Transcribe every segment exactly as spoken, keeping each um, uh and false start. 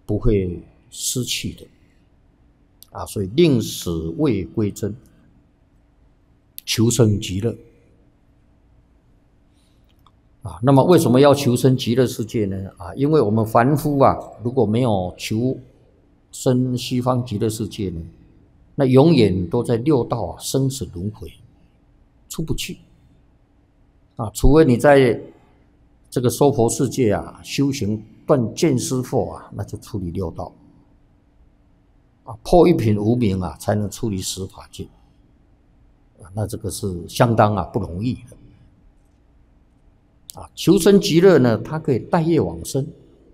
不会失去的啊，所以宁死未归真，求生极乐啊。那么为什么要求生极乐世界呢？啊，因为我们凡夫啊，如果没有求生西方极乐世界呢，那永远都在六道啊生死轮回，出不去啊。除非你在这个娑婆世界啊修行断见思惑啊，那就处理六道啊，破一品无明啊，才能处理十法界啊。那这个是相当啊不容易的啊。求生极乐呢，它可以带业往生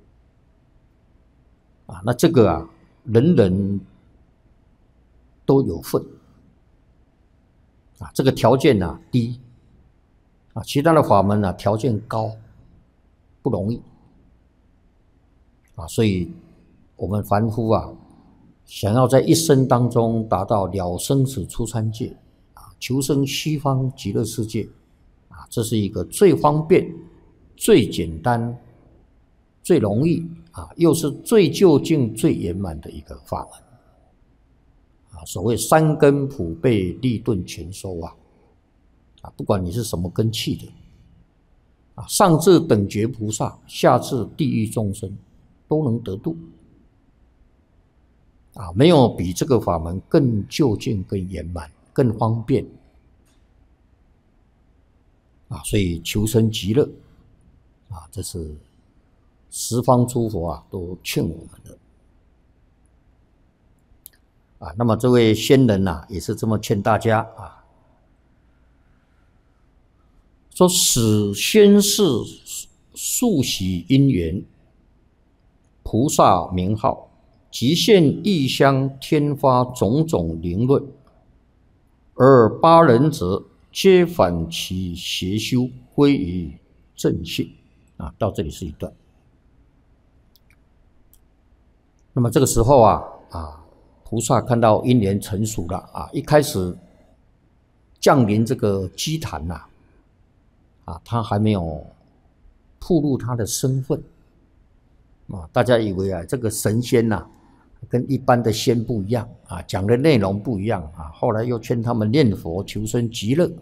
啊。那这个啊，人人都有份啊。这个条件啊低啊，其他的法门啊条件高，不容易啊。所以我们凡夫啊，想要在一生当中达到了生死出三界啊，求生西方极乐世界啊，这是一个最方便、最简单、最容易啊，又是最究竟、最圆满的一个法门啊。所谓三根普被，利钝全收啊啊，不管你是什么根器的啊，上至等觉菩萨，下至地狱众生，都能得度啊，没有比这个法门更究竟、更圆满、更方便啊。所以求生极乐啊，这是十方诸佛啊都劝我们的啊。那么这位仙人呐、啊，也是这么劝大家啊，说使先世速习因缘，菩萨名号，即现异香，天发种种灵论，而八人者皆反其邪修，归于正信啊。到这里是一段。那么这个时候啊啊，菩萨看到因缘成熟了啊，一开始降临这个基坛呐啊，他还没有暴露他的身份啊。大家以为啊，这个神仙呐、啊，跟一般的仙不一样啊，讲的内容不一样啊。后来又劝他们念佛求生极乐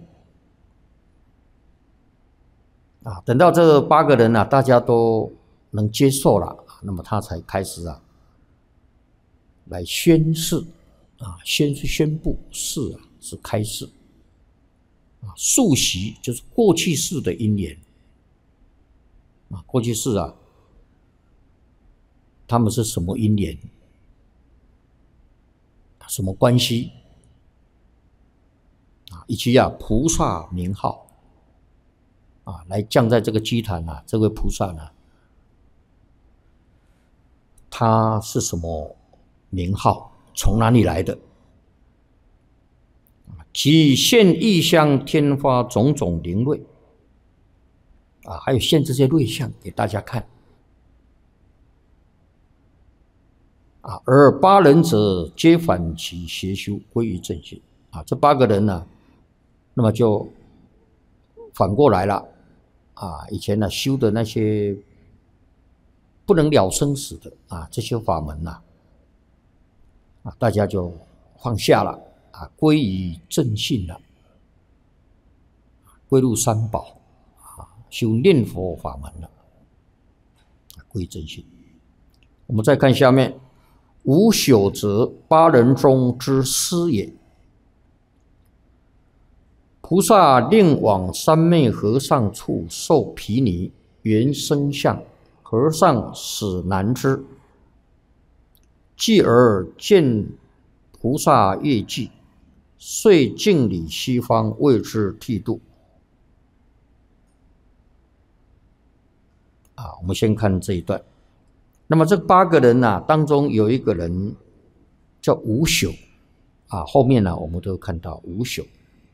啊。等到这八个人啊，大家都能接受了，那么他才开始啊。来宣示啊，先是宣布，示啊是开示啊，速习就是过去世的因缘啊，过去世啊，他们是什么因缘，什么关系啊，以及啊菩萨名号啊，来降在这个基坛啊，这位菩萨呢，他是什么名号？从哪里来的？即现异香，天发种种灵瑞啊，还有现这些瑞相给大家看啊。而八人者皆反其邪修，归于正信啊。这八个人呢、啊，那么就反过来了啊。以前呢、啊、修的那些不能了生死的啊，这些法门呐、啊。啊，大家就放下了啊，归于正信了，归入三宝啊，修念佛法门了，归正信。我们再看下面，无朽者八人中之师也。菩萨令往三昧和尚处受毗尼原生相，和尚使难之。继而见菩萨越寂，遂敬礼西方，为之剃度。啊，我们先看这一段。那么这八个人啊，当中有一个人叫无朽啊，后面呢、啊、我们都看到无朽。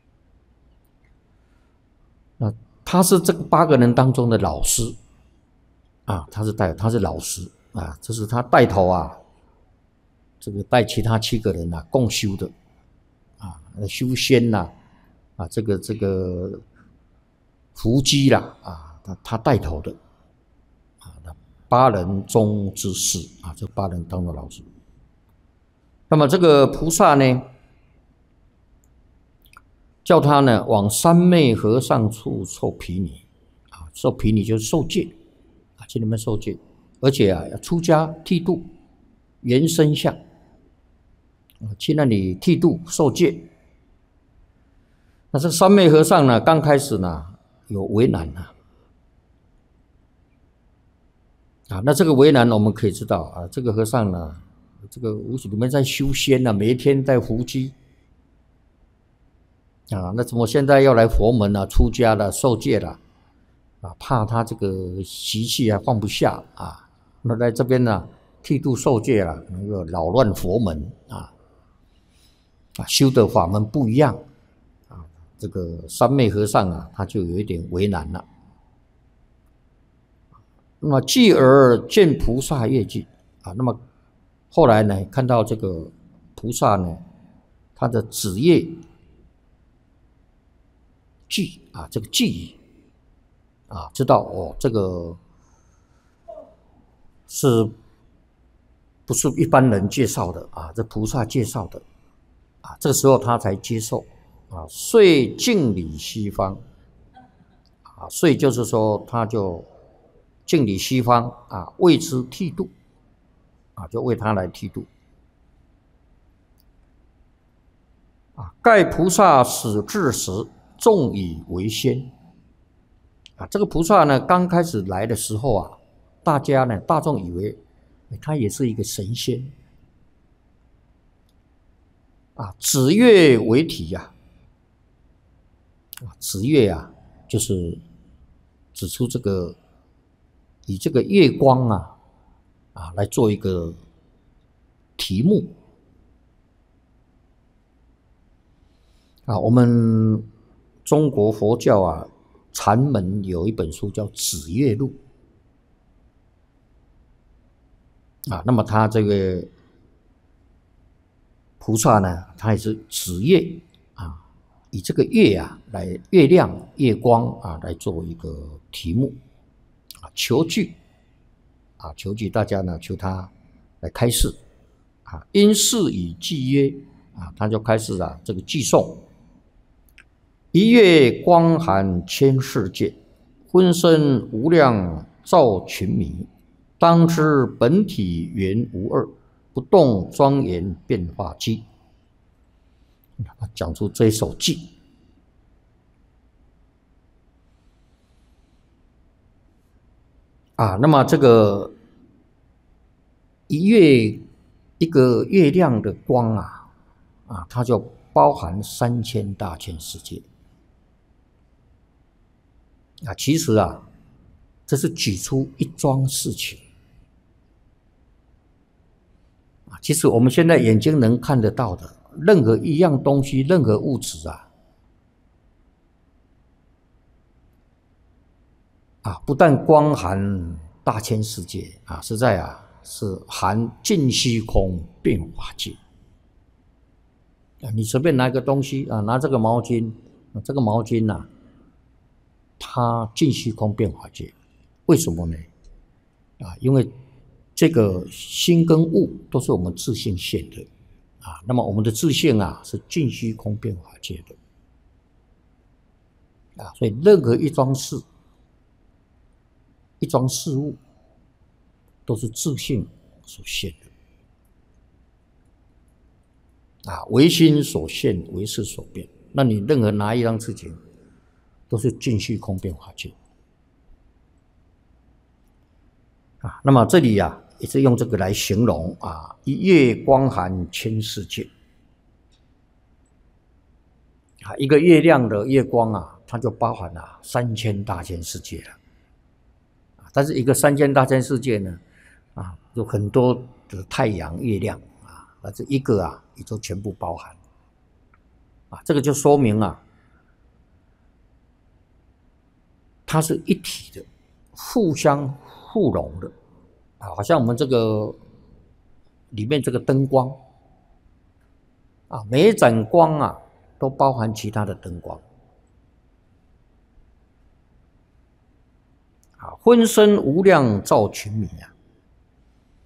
那他是这个八个人当中的老师啊，他是带他是老师啊，这是他带头啊。这个带其他七个人啊共修的啊，修仙呐 啊, 啊，这个这个伏击啦啊，他他带头的啊， 八人中之士啊，这八人当的老师。那么这个菩萨呢，叫他呢往三昧和尚处受毗尼啊，受毗尼就是受戒啊，去里面受戒，而且啊要出家剃度，原身相啊，去那里剃度受戒。那这三昧和尚呢，刚开始呢有为难啊，啊，那这个为难我们可以知道啊，这个和尚呢，这个无里面在修仙呢、啊，每一天在伏击。啊，那怎么现在要来佛门了、啊，出家了，受戒了，啊，怕他这个习气啊放不下啊，那在这边呢剃度受戒了，能够扰乱佛门啊，啊，修的法门不一样啊，这个三昧和尚啊，他就有一点为难了。那么继而见菩萨业绩啊，那么后来呢，看到这个菩萨呢，他的子业。记啊，这个记忆啊，知道哦，这个是不是一般人介绍的啊？这菩萨介绍的啊，这个时候他才接受啊，遂敬礼西方啊，遂就是说他就敬礼西方啊，为之剃度啊，就为他来剃度啊。盖菩萨始至时。众以为先啊，这个菩萨呢，刚开始来的时候啊，大家呢，大众以为他也是一个神仙啊，指月为体呀，啊，指月啊，就是指出这个以这个月光啊啊来做一个题目啊，我们。中国佛教啊，禅门有一本书叫《指月录》啊，那么他这个菩萨呢，他也是指月啊，以这个月啊来月亮、月光啊来做一个题目啊，求据啊，求据大家呢，求他来开示啊，因是以记曰啊，他就开始啊这个寄诵。一月光含千世界，昏身无量照群迷。当知本体原无二，不动庄严变化机。讲出这一首偈啊，那么这个一月一个月亮的光啊，啊，它就包含三千大千世界。啊，其实啊，这是举出一桩事情啊。其实我们现在眼睛能看得到的任何一样东西，任何物质啊，啊，不但光含大千世界啊，实在啊是含尽虚空变化界啊。你随便拿一个东西啊，拿这个毛巾，啊、这个毛巾呐、啊。它尽虚空变化界，为什么呢？啊，因为这个心跟物都是我们自性现的啊。那么我们的自性啊是尽虚空变化界的啊，所以任何一桩事、一桩事物都是自性所现的啊，唯心所现，唯识所变。那你任何拿一样事情，都是尽虚空变化界啊。那么这里啊，也是用这个来形容啊，一月光含千世界啊，一个月亮的月光啊，它就包含了三千大千世界了啊。但是一个三千大千世界呢，啊，有很多的太阳、月亮啊，那这一个啊，也就全部包含啊。这个就说明啊。它是一体的，互相互融的啊，好像我们这个里面这个灯光啊，每一盏光啊都包含其他的灯光啊， 分身无量造群迷啊！